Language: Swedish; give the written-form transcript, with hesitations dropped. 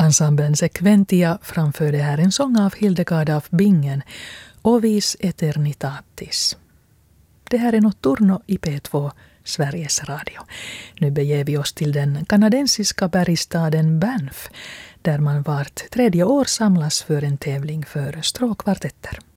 Ensemblen Sequentia framförde här en sång av Hildegard af Bingen, Ovis Eternitatis. Det här är Notturno i P2, Sveriges Radio. Nu beger vi oss till den kanadensiska bergstaden Banff, där man vart tredje år samlas för en tävling för stråkkvartetter.